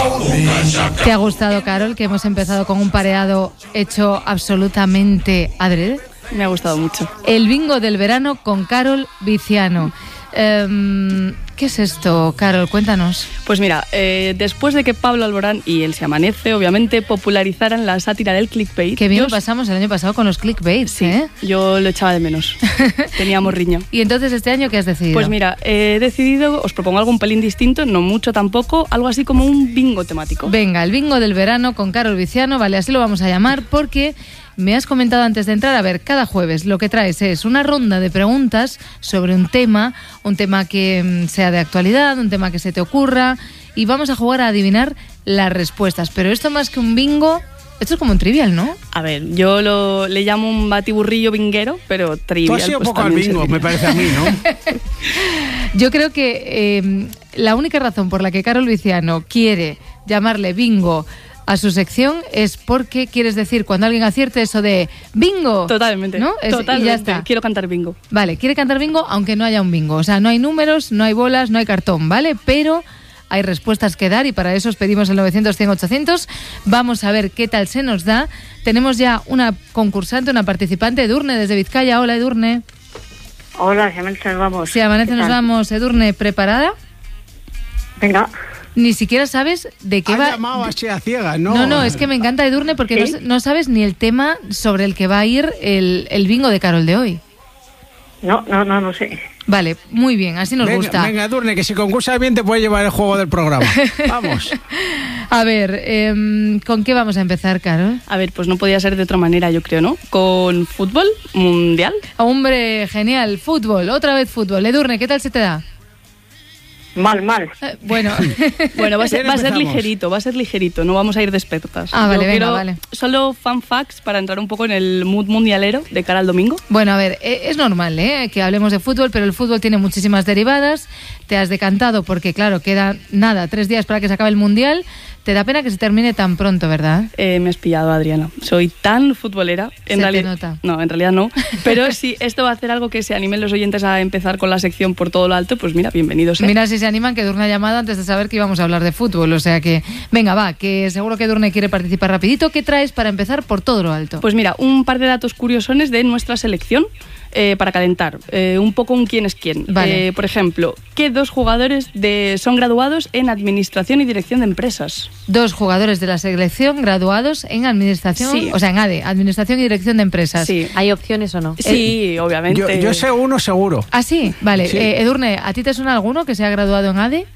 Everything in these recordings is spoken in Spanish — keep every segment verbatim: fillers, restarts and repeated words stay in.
¿Te ha gustado, Carol, que hemos empezado con un pareado hecho absolutamente adrede? Me ha gustado mucho. El bingo del verano con Carol Viciano. Um, ¿Qué es esto, Carol? Cuéntanos. Pues mira, eh, después de que Pablo Alborán y El Se Amanece, obviamente, popularizaran la sátira del clickbait. Qué bien yo... lo pasamos el año pasado con los clickbaits, sí, ¿eh? Yo lo echaba de menos. Teníamos riña. ¿Y entonces este año qué has decidido? Pues mira, he decidido, os propongo algo un pelín distinto, no mucho tampoco, algo así como un bingo temático. Venga, el bingo del verano con Carol Viciano, vale, así lo vamos a llamar, porque me has comentado antes de entrar, a ver, cada jueves lo que traes es una ronda de preguntas sobre un tema, un tema que sea de actualidad, un tema que se te ocurra, y vamos a jugar a adivinar las respuestas. Pero esto más que un bingo, esto es como un trivial, ¿no? A ver, yo lo, le llamo un batiburrillo binguero, pero trivial. Tú has sido pues poco al bingo, servirá. Me parece a mí, ¿no? Yo creo que eh, la única razón por la que Carol Viciano quiere llamarle bingo a su sección es porque quieres decir cuando alguien acierte eso de bingo. Totalmente, ¿no? Es, totalmente. Y ya está. Quiero cantar bingo. Vale, quiere cantar bingo aunque no haya un bingo. O sea, no hay números, no hay bolas, no hay cartón, ¿vale? Pero hay respuestas que dar y para eso os pedimos el novecientos, cien, ochocientos. Vamos a ver qué tal se nos da. Tenemos ya una concursante, una participante, Edurne, desde Vizcaya. Hola, Edurne. Hola, si amanece nos vamos. Si amanece nos vamos. Edurne, ¿preparada? Venga. Ni siquiera sabes de qué Has va... llamado así a ciega, ¿no? No, no, es que me encanta Edurne porque ¿sí? no, no sabes ni el tema sobre el que va a ir el, el bingo de Carol de hoy. No, no, no, no sé. Vale, muy bien, así nos venga, gusta. Venga, Edurne, que si concursas bien te puedes llevar el juego del programa. Vamos. A ver, eh, ¿con qué vamos a empezar, Carol? A ver, pues no podía ser de otra manera, yo creo, ¿no? Con fútbol mundial. Hombre, genial, fútbol, otra vez fútbol. Edurne, ¿qué tal se te da? Mal, mal. Eh, bueno, bueno, va a ser, va a ser ligerito, va a ser ligerito, no vamos a ir de expertas. Ah, vale, Yo venga, quiero vale. Solo fun facts para entrar un poco en el mood mundialero de cara al domingo. Bueno, a ver, es normal ¿eh? que hablemos de fútbol, pero el fútbol tiene muchísimas derivadas. Te has decantado porque, claro, queda nada, tres días para que se acabe el Mundial. Te da pena que se termine tan pronto, ¿verdad? Eh, me has pillado, Adriana. Soy tan futbolera. En se realidad, te nota. No, en realidad no. Pero si esto va a hacer algo que se animen los oyentes a empezar con la sección por todo lo alto, pues mira, bienvenidos. ¿eh? Mira si se animan, que Edurne ha llamado antes de saber que íbamos a hablar de fútbol. O sea que, venga, va, que seguro que Edurne quiere participar rapidito. ¿Qué traes para empezar por todo lo alto? Pues mira, un par de datos curiosones de nuestra selección. Eh, para calentar, eh, un poco un quién es quién. Vale. Eh, por ejemplo, ¿qué dos jugadores de, son graduados en Administración y Dirección de Empresas? Dos jugadores de la selección graduados en Administración, sí. o sea, en A D E, Administración y Dirección de Empresas. Sí. ¿Hay opciones o no? Sí, eh, obviamente. Yo, yo sé uno seguro. ¿Ah, sí? Vale. Sí. Eh, Edurne, ¿a ti te suena alguno que se ha graduado en A D E?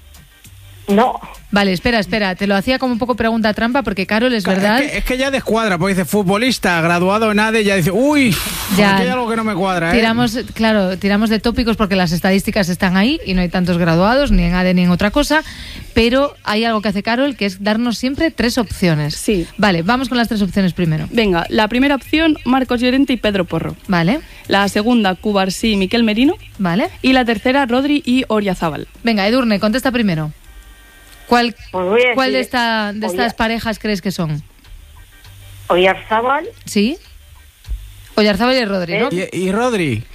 No. Vale, espera, espera. Te lo hacía como un poco pregunta trampa porque Carol, es verdad... Es que, es que ya descuadra, porque dice futbolista, graduado en A D E, ya dice, uy, ya, aquí hay algo que no me cuadra, ¿eh? Tiramos, claro, tiramos de tópicos porque las estadísticas están ahí y no hay tantos graduados, ni en A D E ni en otra cosa, pero hay algo que hace Carol, que es darnos siempre tres opciones. Sí. Vale, vamos con las tres opciones primero. Venga, la primera opción, Marcos Llorente y Pedro Porro. Vale. La segunda, Cubarsí y Miquel Merino. Vale. Y la tercera, Rodri y Oriazábal. Venga, Edurne, contesta primero. ¿Cuál, Pues voy a ¿cuál de, decir esta, de estas Oyar- parejas crees que son? Oyarzábal ¿Sí? Oyarzábal y Rodri, ¿no? Y, y Rodri.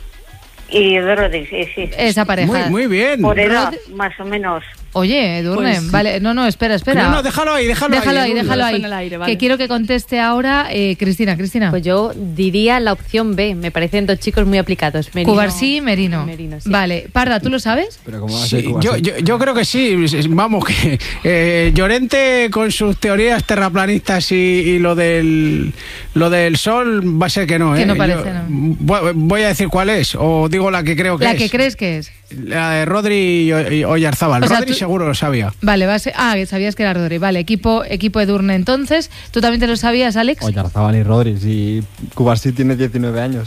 y Rodri, sí, sí. Esa pareja. Muy, muy bien. Por edad, Rod- más o menos. Oye, Edurne, Pues- vale, no, no, espera, espera. No, no, déjalo ahí, déjalo, Déjalo ahí, Edurne. déjalo Lo ahí. dejo en el aire, vale. Que quiero que conteste ahora eh, Cristina. Cristina. Pues yo diría la opción B. Me parecen dos chicos muy aplicados. Merino, Cubarsí y Merino. Merino, sí. Vale, Parda, ¿tú lo sabes? Pero como va a ser Sí, Cuba, yo, sí. yo, yo creo que sí, vamos, que eh, Llorente con sus teorías terraplanistas y, y lo del lo del sol va a ser que no, ¿eh? Que no parece, Yo- no. voy, voy a decir cuál es, o digo la que creo que La es. que crees que es. La de Rodri y, y Oyarzábal. O sea, Rodri tú- seguro lo sabía. Vale, va a ser... Ah, sabías que era Rodri. Vale, equipo, equipo Edurne entonces. ¿Tú también te lo sabías, Alex? Oyarzábal y Rodri, y Cubarsí tiene diecinueve años.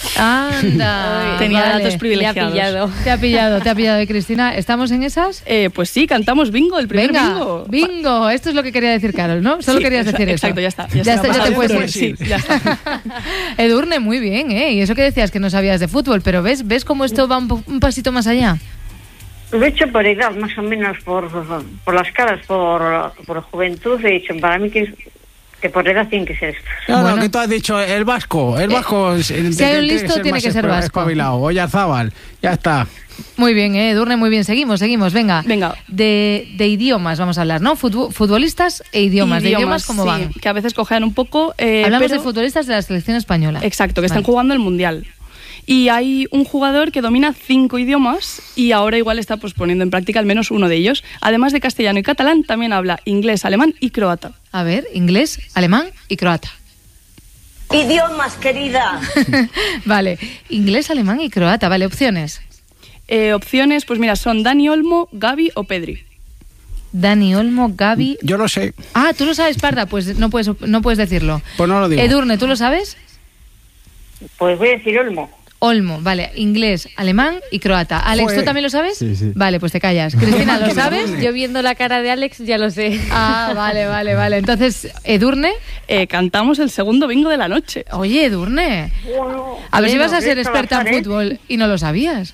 Anda. Tenía vale. datos Le ha privilegiados. pillado. Te ha pillado, te ha pillado, ¿eh, Cristina? ¿Estamos en esas? Eh, pues sí, cantamos bingo, el primer Venga, bingo. bingo. Esto es lo que quería decir Carol, ¿no? Solo Sí, querías exa- decir eso. exacto, ya está, ya Ya, está, está, ya te pasado puedes por ir. sí, ya está. Edurne, muy bien, ¿eh? Y eso que decías que no sabías de fútbol, pero ¿ves, ¿ves cómo esto va un, po- un pasito más allá? Lo he hecho por edad, más o menos, por, por las caras, por, por juventud. He hecho, para mí que es que por edad tiene que ser. No, Bueno. no, que tú has dicho el vasco. El vasco. Eh, si hay un listo, tiene que ser vasco. Espabilado. Oyarzábal. Ya está. Muy bien, eh, Edurne, muy bien. Seguimos, seguimos. Venga. Venga. De, de idiomas vamos a hablar, ¿no? Futbo- futbolistas e idiomas. ¿De idiomas cómo sí, van? que a veces cojean un poco. eh, Hablamos pero- de futbolistas de la selección española. Exacto, que Vale. están jugando el Mundial. Y hay un jugador que domina cinco idiomas y ahora igual está pues, poniendo en práctica al menos uno de ellos. Además de castellano y catalán, también habla inglés, alemán y croata. A ver, inglés, alemán y croata. Idiomas, querida. Vale, inglés, alemán y croata. Vale, opciones. Eh, opciones, pues mira, son Dani Olmo, Gavi o Pedri. Dani Olmo, Gavi... Yo lo sé. Ah, tú lo sabes, Parda, pues no puedes, no puedes decirlo. Pues no lo digo. Edurne, ¿tú lo sabes? Pues voy a decir Olmo. Olmo, vale, inglés, alemán y croata. Alex, Joder. ¿tú también lo sabes? Sí, sí. Vale, pues te callas. Cristina, ¿lo sabes? Yo viendo la cara de Alex ya lo sé. Ah, vale, vale, vale. Entonces, Edurne... Eh, cantamos el segundo bingo de la noche. Oye, Edurne, a ver si vas a ser experta en fútbol y no lo sabías.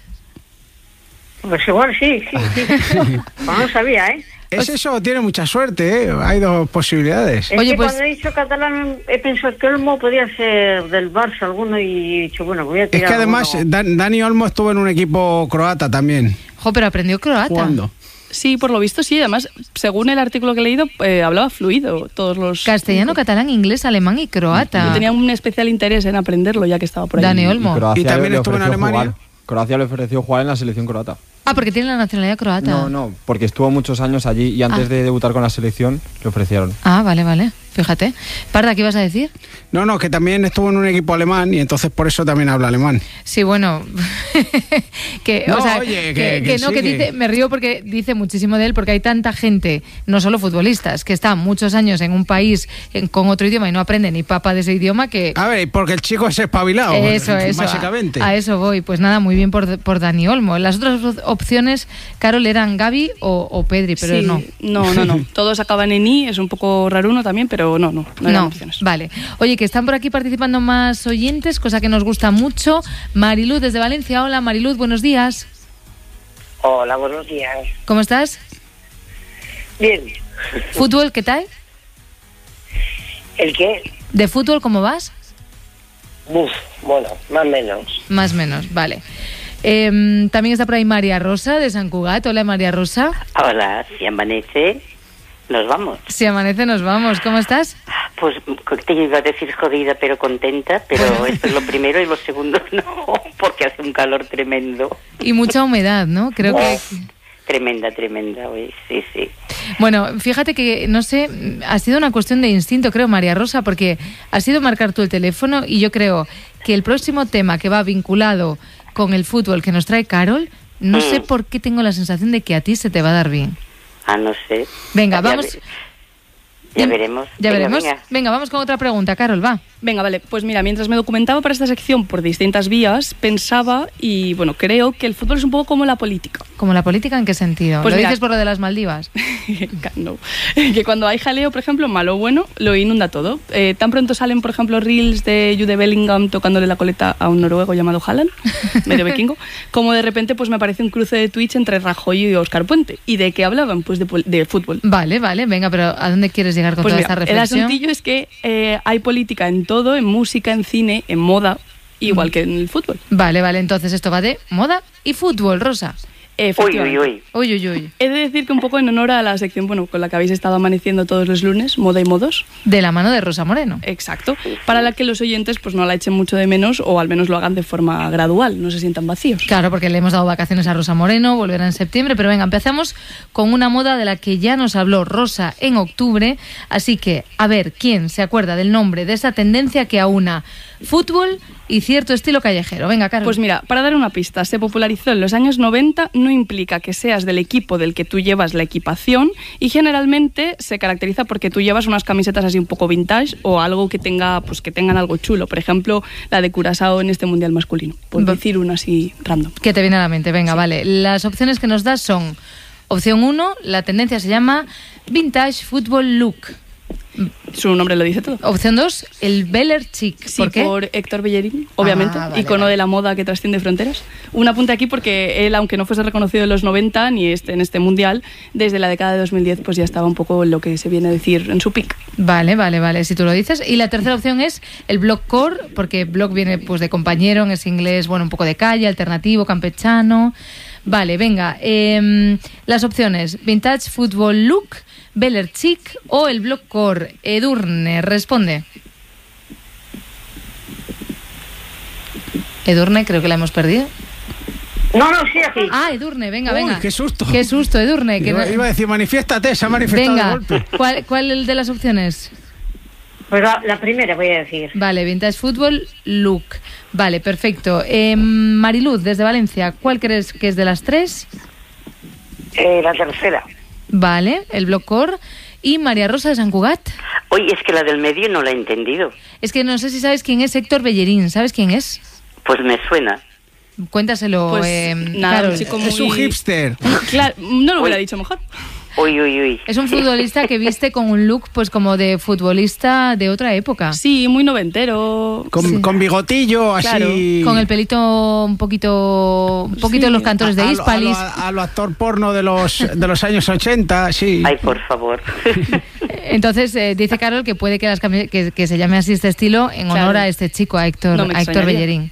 Pues igual sí, sí, sí. Pues no sabía, ¿eh? Es eso, tiene mucha suerte, ¿eh? Hay dos posibilidades. Es Oye, que pues- cuando he dicho catalán he pensado que Olmo podía ser del Barça alguno y he dicho, bueno, voy a Es tirar que además alguno. Dan- Dani Olmo estuvo en un equipo croata también. Jo, pero aprendió croata. Jugando. Sí, por lo visto sí. Además, según el artículo que he leído, eh, hablaba fluido todos los... Castellano, catalán, inglés, alemán y croata. Yo tenía un especial interés en aprenderlo ya que estaba por ahí. Dani Y Olmo. Croacia Y también le estuvo en ofreció Alemania. jugar. Croacia le ofreció jugar en la selección croata. Ah, porque tiene la nacionalidad croata. No, no, porque estuvo muchos años allí y antes Ah. de debutar con la selección le ofrecieron. Ah, vale, vale. Fíjate. Parda, ¿qué ibas a decir? No, no, que también estuvo en un equipo alemán y entonces por eso también habla alemán. Sí, bueno, que, No, o sea, oye, que, que- que que no, sí, que que- dice, me río porque dice muchísimo de él, porque hay tanta gente, no solo futbolistas, que están muchos años en un país en- con otro idioma y no aprenden ni papa de ese idioma, que A ver, porque el chico es espabilado. eso, eso, Básicamente. a, a eso voy. Pues nada, muy bien por, por Dani Olmo. Las otras op- opciones, Carol, eran Gavi o, o Pedri, pero Sí, no. No, no, no. Todos acaban en I, es un poco raruno también, pero no, no, no eran No, opciones. vale. Oye, que están por aquí participando más oyentes, cosa que nos gusta mucho. Mariluz desde Valencia. Hola, Mariluz, buenos días. Hola, buenos días. ¿Cómo estás? Bien. ¿Fútbol, qué tal? ¿El qué? ¿De fútbol cómo vas? Buf, bueno, más o menos. Más o menos, vale. Eh, también está por ahí María Rosa de San Cugat. Hola, María Rosa. Hola, si amanece, nos vamos. Si amanece, nos vamos. ¿Cómo estás? Pues te iba a decir jodida, pero contenta, pero esto es lo primero y lo segundo no, porque hace un calor tremendo. Y mucha humedad, ¿no? Creo que... Tremenda, tremenda, hoy, sí, sí. Bueno, fíjate que, no sé, ha sido una cuestión de instinto, creo, María Rosa, porque has sido marcar tú el teléfono y yo creo que el próximo tema que va vinculado con el fútbol que nos trae Carol, no Mm. sé por qué tengo la sensación de que a ti se te va a dar bien. Ah, no sé. Venga, Ya vamos... ve- Ya veremos. Ya Venga, veremos. venga. Venga, vamos con otra pregunta, Carol, va. Venga, vale. Pues mira, mientras me documentaba para esta sección por distintas vías, pensaba y, bueno, creo que el fútbol es un poco como la política. ¿Como la política en qué sentido? Pues ¿Lo mira- dices por lo de las Maldivas? No. Que cuando hay jaleo, por ejemplo, malo o bueno, lo inunda todo. Eh, tan pronto salen, por ejemplo, reels de Jude Bellingham tocándole la coleta a un noruego llamado Haaland, medio vikingo, como de repente pues me aparece un cruce de Twitch entre Rajoy y Óscar Puente. ¿Y de qué hablaban? Pues de, pol- de fútbol. Vale, vale, venga, pero ¿a dónde quieres llegar con Pues toda mira, esta el reflexión? asuntillo es que eh, hay política en todo, en música, en cine, en moda, igual que en el fútbol. Vale, vale, entonces esto va de moda y fútbol, Rosa. Uy, uy, uy. Uy, uy, uy. He de decir que un poco en honor a la sección, bueno, con la que habéis estado amaneciendo todos los lunes, moda y modos. De la mano de Rosa Moreno. Exacto. Para la que los oyentes pues no la echen mucho de menos o al menos lo hagan de forma gradual, no se sientan vacíos. Claro, porque le hemos dado vacaciones a Rosa Moreno, volverá en septiembre, pero venga, empezamos con una moda de la que ya nos habló Rosa en octubre, así que a ver quién se acuerda del nombre de esa tendencia que aúna fútbol y cierto estilo callejero. Venga, Carlos. Pues mira, para dar una pista, se popularizó en los años noventa, no implica que seas del equipo del que tú llevas la equipación y generalmente se caracteriza porque tú llevas unas camisetas así un poco vintage o algo que tenga, pues que tengan algo chulo, por ejemplo, la de Curazao en este mundial masculino, por Va- decir una así random. ¿Qué te viene a la mente? Venga, vale. Las opciones que nos das son, opción uno, la tendencia se llama Vintage Football Look. Su nombre lo dice todo. Opción dos, el Bellerchic. Sí, ¿Por qué? por Héctor Bellerín, obviamente, Ah, vale, icono vale. de la moda que trasciende fronteras. Un apunte aquí porque él, aunque no fuese reconocido en los noventa ni este, en este mundial, desde la década de dos mil diez pues ya estaba un poco en lo que se viene a decir en su pick. Vale, vale, vale, si tú lo dices. Y la tercera opción es el blockcore, porque block viene pues de compañero, es inglés, bueno, un poco de calle, alternativo, campechano. Vale, venga. Eh, las opciones: Vintage Football Look, Bellerchic o el blockcore. Edurne, responde. Edurne, creo que la hemos perdido. No, no, sí, aquí. Ah, Edurne, venga, Uy, venga. qué susto. Qué susto, Edurne. Que Iba, no- iba a decir, manifiéstate, se ha manifestado de Venga, golpe. ¿cuál, ¿cuál de las opciones? Pues la, la primera voy a decir. Vale, Vintage Football Look. Vale, perfecto. Eh, Mariluz, desde Valencia, ¿cuál crees que es de las tres? Eh, la tercera. Vale, el blockcore. Y María Rosa de Sant Cugat. Oye, es que la del medio no la he entendido. Es que no sé si sabes quién es Héctor Bellerín. ¿Sabes quién es? Pues me suena. Cuéntaselo, Pues eh, nada, Carol. un chico Es un muy- hipster. Claro, no lo hubiera dicho mejor. Uy, uy, uy. Es un futbolista que viste con un look pues como de futbolista de otra época. Sí, muy noventero. Con, Sí. con bigotillo, así. Con el pelito un poquito un poquito Sí. en los cantores de a, a lo- Hispalis. A, lo, a lo actor porno de los, de los años ochenta, sí. Ay, por favor. Entonces eh, dice Carol que puede que, las cami- que, que se llame así este estilo en honor Claro. a este chico, a Héctor, No me a Héctor extrañaría. Bellerín.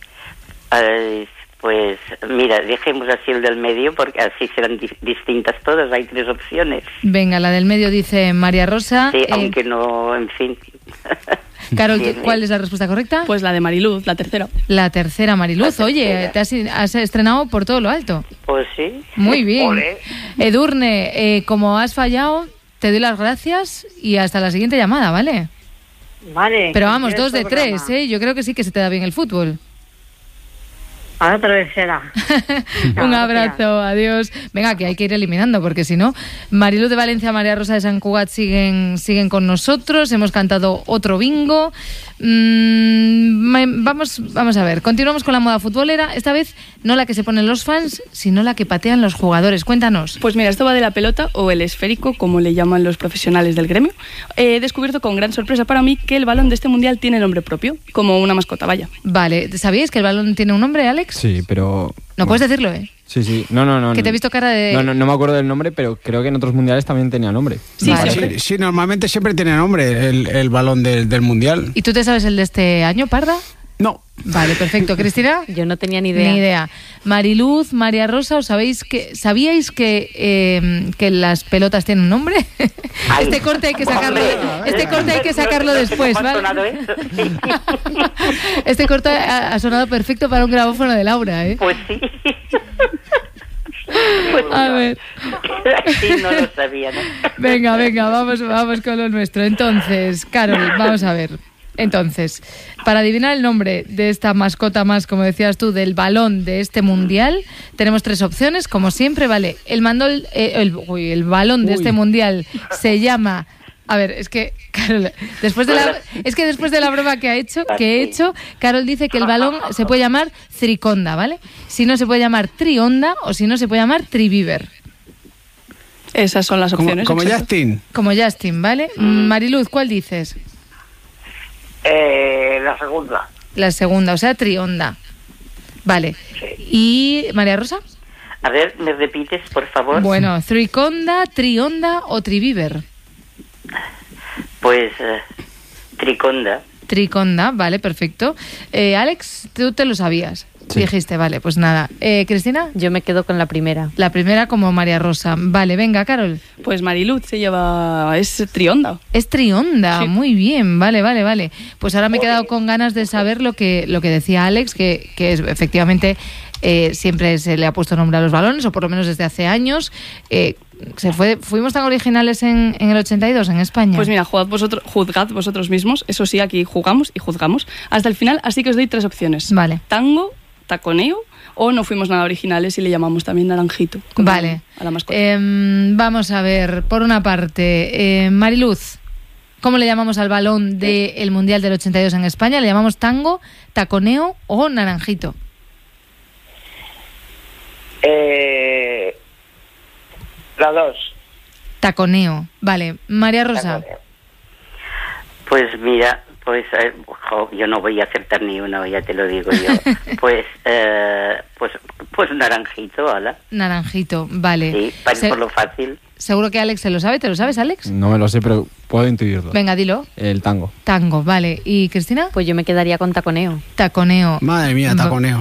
Ay, pues mira, dejemos así el del medio porque así serán di- distintas todas. Hay tres opciones. Venga, la del medio dice María Rosa. Sí, Eh, aunque no, en fin. Carol, Bien, ¿cuál bien. es la respuesta correcta? Pues la de Mariluz, la tercera. La tercera, Mariluz. La Oye, tercera. te has, has estrenado por todo lo alto. Pues sí. Muy bien. Ole. Edurne, eh, como has fallado, te doy las gracias y hasta la siguiente llamada, ¿vale? Vale. Pero vamos, dos de Este tres, programa. ¿eh? Yo creo que sí que se te da bien el fútbol. A otra vez será. Un abrazo, adiós. Venga, que hay que ir eliminando, porque si no, Mariluz de Valencia, María Rosa de Sant Cugat siguen, siguen con nosotros. Hemos cantado otro bingo. Mm, me- vamos, vamos a ver, continuamos con la moda futbolera. Esta vez no la que se ponen los fans, sino la que patean los jugadores. Cuéntanos. Pues mira, esto va de la pelota o el esférico, como le llaman los profesionales del gremio. He descubierto con gran sorpresa para mí que el balón de este mundial tiene nombre propio, como una mascota, vaya. Vale, ¿sabíais que el balón tiene un nombre, Alex? Sí, pero... No bueno. puedes decirlo, ¿eh? Sí, sí. No, no, no. Que te he no. visto cara de... No, no, no me acuerdo del nombre, pero creo que en otros mundiales también tenía nombre. Sí, Vale. siempre. Sí, sí, normalmente siempre tiene nombre el, el balón del, del mundial. ¿Y tú te sabes el de este año, Parda? No. Vale, perfecto. ¿Cristina? Yo no tenía ni idea. Ni idea. Mariluz, María Rosa, ¿os sabéis que, ¿sabíais que, eh, que las pelotas tienen un nombre? Ay. Este corte hay que sacarlo, Hombre. este corte hay que sacarlo No sé después, cómo ha ¿vale? sonado eso. Este corte ha, ha sonado perfecto para un grabófono de Laura, ¿eh? Pues sí. Pues A no. ver. Sí, no lo sabía, ¿no? Venga, venga, vamos, vamos con lo nuestro. Entonces, Carol, vamos a ver. Entonces, para adivinar el nombre de esta mascota más, como decías tú, del balón de este mundial, tenemos tres opciones, como siempre, vale. El mandol, eh, el, uy, el balón de Uy. este mundial se llama. A ver, es que Carol, después de la, es que después de la broma que ha hecho, que he hecho, Carol dice que el balón se puede llamar triconda, ¿vale? Si no se puede llamar trionda o si no se puede llamar triviver. Esas son las Como, opciones. como exacto. Justin. Como Justin, ¿vale? Mariluz, ¿cuál dices? Eh, la segunda. La segunda, o sea, trionda. Vale. ¿Y María Rosa? A ver, ¿me repites, por favor? Bueno, triconda, trionda o triviver. Pues, eh, triconda. Triconda, vale, perfecto. Eh, Alex, tú te lo sabías. Sí. Dijiste, vale, pues nada. Eh, Cristina, Yo me quedo con la primera. la primera como María Rosa. Vale, venga, Carol. Pues Mariluz se lleva... es trionda. Es trionda, Sí. muy bien, vale, vale, vale. Pues ahora me he quedado con ganas de saber lo que, lo que decía Alex, que, que es, efectivamente eh, siempre se le ha puesto nombre a los balones, o por lo menos desde hace años. Eh, se fue, fuimos tan originales en, en el ochenta y dos en España. Pues mira, juzgad vosotros, juzgad vosotros mismos. Eso sí, aquí jugamos y juzgamos hasta el final, así que os doy tres opciones. Vale. Tango, taconeo o no fuimos nada originales y le llamamos también naranjito. como Vale. A la mascota. Em, vamos a ver, por una parte, eh, Mariluz, ¿cómo le llamamos al balón del Mundial del ochenta y dos en España? ¿Le llamamos tango, taconeo o naranjito? Eh, la dos. Taconeo. Vale. María Rosa. Pues mira, pues eh, jo, yo no voy a acertar ni uno, ya te lo digo yo. Pues, eh, pues, pues naranjito, ala. Naranjito, vale. Sí, para Se- por lo fácil. Seguro que Alex se lo sabe. ¿Te lo sabes, Alex? No me lo sé, pero puedo intuirlo. Venga, dilo. El tango. Tango, vale. ¿Y Cristina? Pues yo me quedaría con taconeo. Taconeo. Madre mía, taconeo.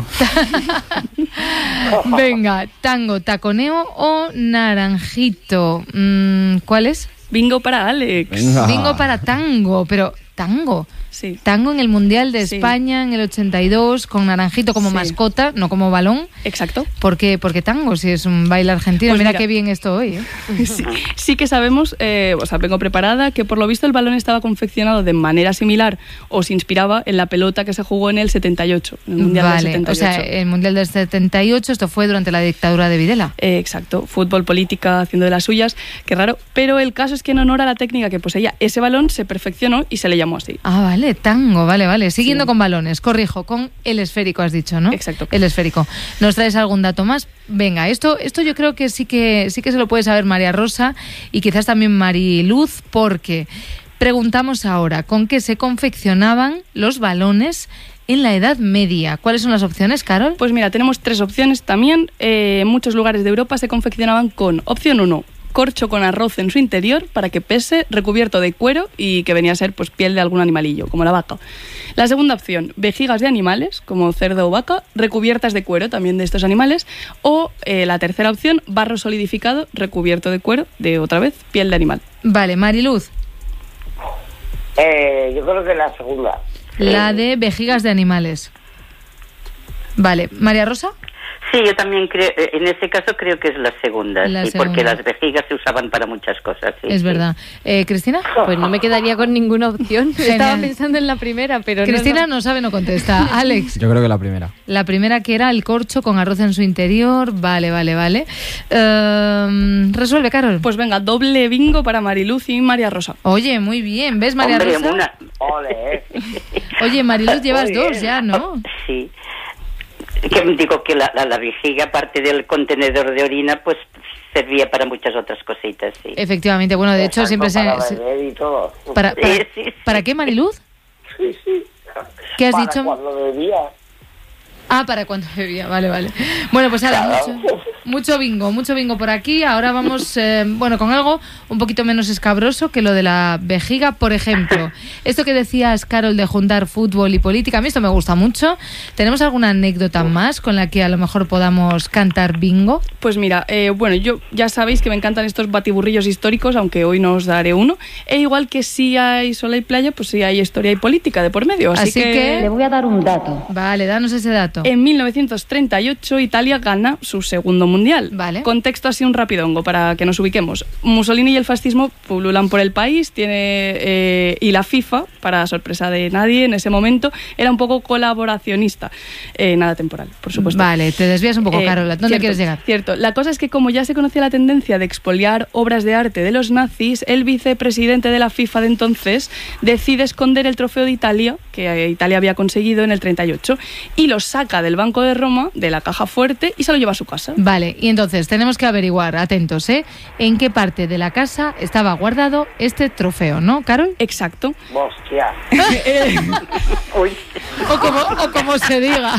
Venga, tango, taconeo o naranjito. Mm, ¿Cuál es? Bingo para Alex. Venga. Bingo para tango, pero tango. Sí. Tango en el Mundial de Sí. España en el ochenta y dos con naranjito como Sí. mascota, no como balón. Exacto. ¿Por qué? Porque tango, si es un baile argentino. Pues mira, mira. qué bien esto hoy, ¿eh? Sí, sí que sabemos, eh, o sea, vengo preparada, que por lo visto el balón estaba confeccionado de manera similar o se inspiraba en la pelota que se jugó en el setenta y ocho, en el Mundial Vale, del setenta y ocho. o sea, el Mundial del setenta y ocho, esto fue durante la dictadura de Videla. Eh, exacto, fútbol, política, haciendo de las suyas, qué raro. Pero el caso es que en honor a la técnica que poseía ese balón se perfeccionó y se le llamó así. Ah, vale, tango, vale, vale. Siguiendo Sí. con balones, corrijo, con el esférico has dicho, ¿no? Exacto. El esférico. ¿Nos traes algún dato más? Venga, esto, esto yo creo que sí que sí que se lo puede saber María Rosa y quizás también Mariluz, porque preguntamos ahora, ¿con qué se confeccionaban los balones en la Edad Media? ¿Cuáles son las opciones, Carol? Pues mira, tenemos tres opciones también. Eh, en muchos lugares de Europa se confeccionaban con opción uno, corcho con arroz en su interior para que pese, recubierto de cuero y que venía a ser pues piel de algún animalillo, como la vaca. La segunda opción, vejigas de animales, como cerdo o vaca, recubiertas de cuero también de estos animales. O eh, la tercera opción, barro solidificado, recubierto de cuero de, otra vez, piel de animal. Vale, Mariluz, Eh, yo creo que la segunda. la de vejigas de animales. Vale, María Rosa. Sí, yo también creo, eh, en ese caso creo que es la segunda, La sí, segunda. porque las vejigas se usaban para muchas cosas. Sí, Es sí. verdad. Eh, ¿Cristina? Pues no me quedaría con ninguna opción. Genial. Estaba pensando en la primera, pero no, Cristina no. no sabe, no contesta. Alex. Yo creo que la primera. La primera que era el corcho con arroz en su interior. Vale, vale, vale. Ehm, resuelve, Carol. Pues venga, doble bingo para Mariluz y María Rosa. Oye, muy bien. ¿Ves, María Hombre, Rosa? una... Ole, eh. Oye, Mariluz, llevas Muy dos bien. ya, ¿no? Sí. Que digo que la, la, la vejiga, aparte del contenedor de orina, pues servía para muchas otras cositas, sí. Efectivamente. Bueno, de hecho, siempre se... Para se- beber y todo. ¿Para, para, Sí, sí, sí. ¿para qué, Mariluz? Sí, sí. ¿Qué has Para dicho? cuando bebía. Ah, para cuando bebía, vale, vale. Bueno, pues ahora Claro. mucho, mucho bingo, mucho bingo por aquí. Ahora vamos, eh, bueno, con algo un poquito menos escabroso que lo de la vejiga, por ejemplo. Esto que decías, Carol, de juntar fútbol y política, a mí esto me gusta mucho. ¿Tenemos alguna anécdota más con la que a lo mejor podamos cantar bingo? Pues mira, eh, bueno, yo ya sabéis que me encantan estos batiburrillos históricos, aunque hoy no os daré uno. E igual que si hay sol y playa, pues sí hay historia y política de por medio. Así, Así que- Le voy a dar un dato. Vale, danos ese dato. En mil novecientos treinta y ocho Italia gana su segundo mundial. Vale. Contexto así un rapidongo para que nos ubiquemos. Mussolini y el fascismo pululan por el país, tiene eh, y la FIFA, para sorpresa de nadie en ese momento, era un poco colaboracionista. Eh, nada temporal, por supuesto. Vale, te desvías un poco, Eh, Carol. ¿Dónde cierto, quieres llegar? Cierto. La cosa es que como ya se conocía la tendencia de expoliar obras de arte de los nazis, el vicepresidente de la FIFA de entonces decide esconder el trofeo de Italia, que eh, Italia había conseguido en el treinta y ocho, y lo saca del Banco de Roma, de la caja fuerte, y se lo lleva a su casa. Vale, y entonces tenemos que averiguar, atentos, ¿eh? En qué parte de la casa estaba guardado este trofeo, ¿no, Carol? Exacto. Hostia. Uy. O como, o como se diga.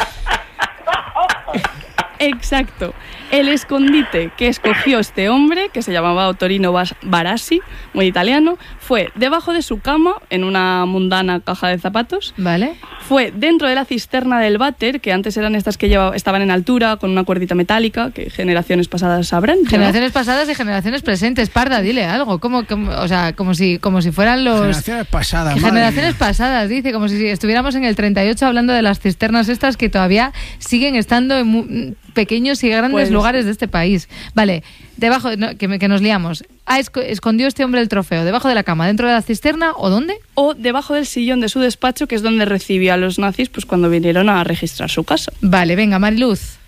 Exacto. El escondite que escogió este hombre, que se llamaba Ottorino Bas- Barassi, muy italiano, fue debajo de su cama, en una mundana caja de zapatos. Vale. Fue dentro de la cisterna del váter, que antes eran estas que llevaba, estaban en altura, con una cuerdita metálica, que generaciones pasadas sabrán. ¿no? Generaciones pasadas y generaciones presentes. Parda, dile algo. Como, como, o sea, como si, como si fueran los... Generaciones pasadas, madre Generaciones mía. pasadas, dice, como si estuviéramos en el treinta y ocho hablando de las cisternas estas que todavía siguen estando en mu- pequeños y grandes Pues- lugares de este país. Vale, debajo, no, que, me- que nos liamos. Ah, esco- escondió este hombre el trofeo debajo de la cama, dentro de la cisterna o dónde? O debajo del sillón de su despacho, que es donde recibió a los nazis pues cuando vinieron a registrar su casa. Vale, venga, Mariluz.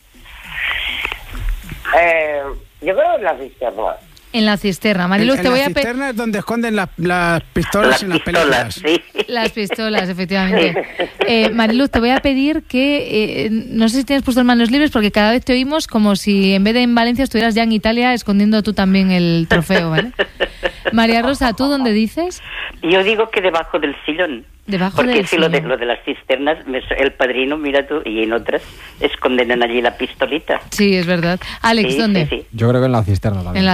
Eh, yo creo que la cisterna. En la cisterna. Mariluz, en te en voy la a pedir... cisterna es donde esconden las, las pistolas Las en las pistolas, películas. sí. Las pistolas, efectivamente. Eh, Mariluz, te voy a pedir que, eh, no sé si tienes puesto en manos libres, porque cada vez te oímos como si en vez de en Valencia estuvieras ya en Italia escondiendo tú también el trofeo, ¿vale? María Rosa, ¿tú dónde dices? Yo digo que debajo del sillón. Debajo Porque del si lo de, sillón. lo de las cisternas, me- el Padrino, mira tú, y en otras esconden allí la pistolita. Sí, es verdad. Alex, Sí, ¿dónde? sí, sí. Yo creo que en la cisterna también. En la